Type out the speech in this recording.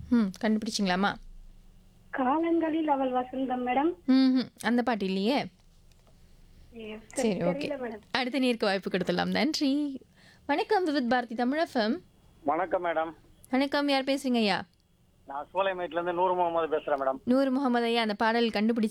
கண்டுபிடிச்சிங்களாம்மா? காலங்களில் அவள் வசந்தம் மேடம். அந்த பாட்டு இல்லையே. சரி, ஓகே. தெரியல மேடம். அடுத்த நேருக்கு வாய்ப்பு கொடுத்துடலாம். நன்றி. வணக்கம் விவித் பாரதி தமிழ் எஃப்எம். வணக்கம் மேடம். வணக்கம், யார் பேசுறீங்க ஐயா? நான் சோலைமேட்ல இருந்து நூறு முகமது பேசுறேன் மேடம். நூறு முகமது ஐயா, அந்த பாடல் கண்டுபிடிச்சு